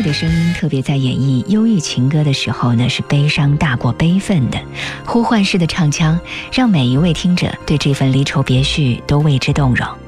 的声音特别在演绎忧郁情歌的时候呢，是悲伤大过悲愤的，呼唤式的唱腔让每一位听者对这份离愁别绪都为之动容。